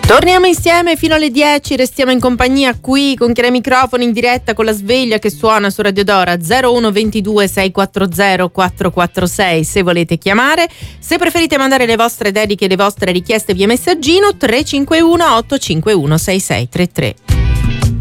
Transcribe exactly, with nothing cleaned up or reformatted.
Torniamo insieme fino alle dieci, restiamo in compagnia qui con Chiara Microfono in diretta con la sveglia che suona su Radio Dora. Zero uno ventidue sei quattro zero quattro quattro sei se volete chiamare. Se preferite mandare le vostre dediche e le vostre richieste via messaggino, tre cinque uno otto cinque uno sei sei tre tre.